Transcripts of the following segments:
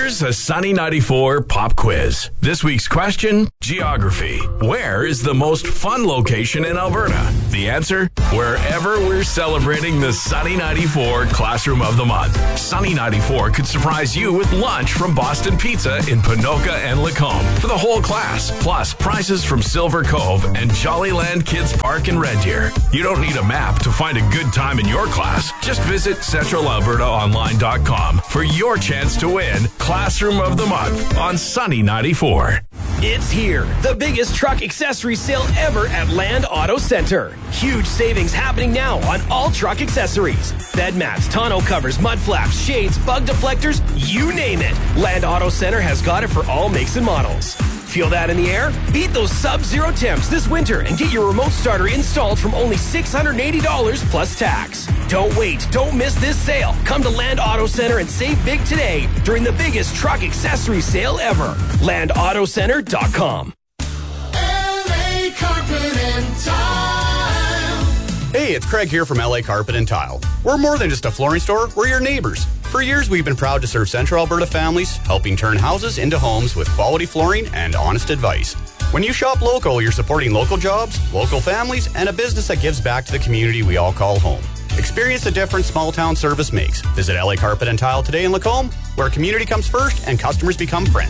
Here's a Sunny 94 pop quiz. This week's question, geography. Where is the most fun location in Alberta? The answer, wherever we're celebrating the Sunny 94 Classroom of the Month. Sunny 94 could surprise you with lunch from Boston Pizza in Ponoka and Lacombe for the whole class. Plus, prizes from Silver Cove and Jollyland Kids Park in Red Deer. You don't need a map to find a good time in your class. Just visit centralalbertaonline.com for your chance to win Classroom of the Month on Sunny 94. It's here, the biggest truck accessory sale ever at Land Auto Center. Huge savings happening now on all truck accessories. Bed mats, tonneau covers, mud flaps, shades, bug deflectors, you name it. Land Auto Center has got it for all makes and models. Feel that in the air? Beat those sub-zero temps this winter and get your remote starter installed from only $680 plus tax. Don't wait. Don't miss this sale. Come to Land Auto Center and save big today during the biggest truck accessory sale ever. LandAutoCenter.com. LA Carpet and Tile. Hey, it's Craig here from LA Carpet and Tile. We're more than just a flooring store, we're your neighbors. For years, we've been proud to serve Central Alberta families, helping turn houses into homes with quality flooring and honest advice. When you shop local, you're supporting local jobs, local families, and a business that gives back to the community we all call home. Experience the difference small-town service makes. Visit LA Carpet and Tile today in Lacombe, where community comes first and customers become friends.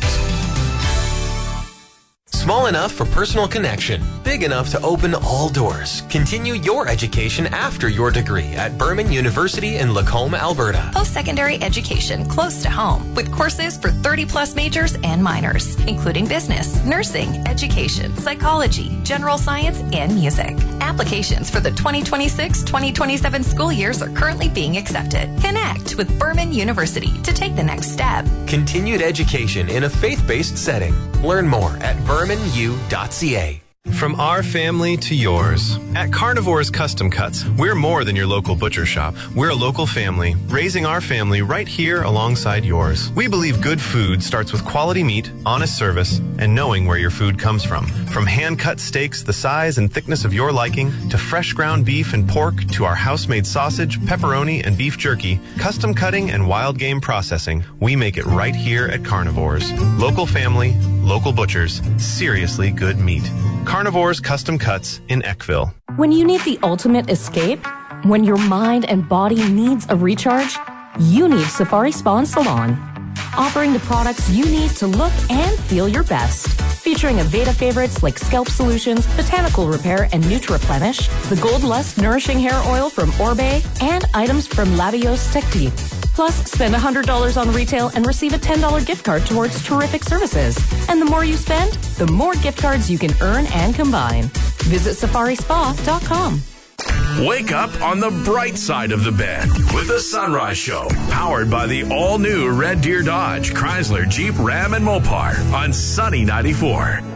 Small enough for personal connection, big enough to open all doors. Continue your education after your degree at Berman University in Lacombe, Alberta. Post-secondary education close to home with courses for 30-plus majors and minors, including business, nursing, education, psychology, general science, and music. Applications for the 2026-2027 school years are currently being accepted. Connect with Berman University to take the next step. Continued education in a faith-based setting. Learn more at bermanu.ca. From our family to yours. At Carnivore's Custom Cuts, we're more than your local butcher shop. We're a local family, raising our family right here alongside yours. We believe good food starts with quality meat, honest service, and knowing where your food comes from. From hand-cut steaks the size and thickness of your liking, to fresh ground beef and pork, to our house-made sausage, pepperoni, and beef jerky, custom cutting and wild game processing, we make it right here at Carnivore's. Local family, local butchers, seriously good meat. Carnivore's Custom Cuts in Eckville. When you need the ultimate escape, when your mind and body needs a recharge, you need Safari Spa and Salon. Offering the products you need to look and feel your best. Featuring Aveda favorites like Scalp Solutions, Botanical Repair, and Nutriplenish, the Gold Lust Nourishing Hair Oil from Orbe, and items from Labios Technique. Plus, spend $100 on retail and receive a $10 gift card towards terrific services. And the more you spend, the more gift cards you can earn and combine. Visit safarispa.com. Wake up on the bright side of the bed with the Sunrise Show, powered by the all-new Red Deer Dodge, Chrysler, Jeep, Ram, and Mopar on Sunny 94.